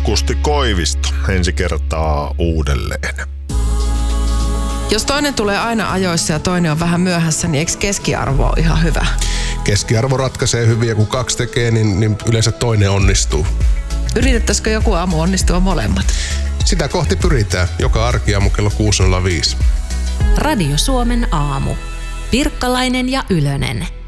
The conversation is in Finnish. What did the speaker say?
Kusti Koivisto ensi kertaa uudelleen. Jos toinen tulee aina ajoissa ja toinen on vähän myöhässä, niin eikö keskiarvo ole ihan hyvä? Keskiarvo ratkaisee hyvin ja kun 2 tekee, niin yleensä toinen onnistuu. Yritettäisikö joku aamu onnistua molemmat? Sitä kohti pyritään. Joka arkiaamu kello 6.05. Radio Suomen aamu. Pirkkalainen ja Ylönen.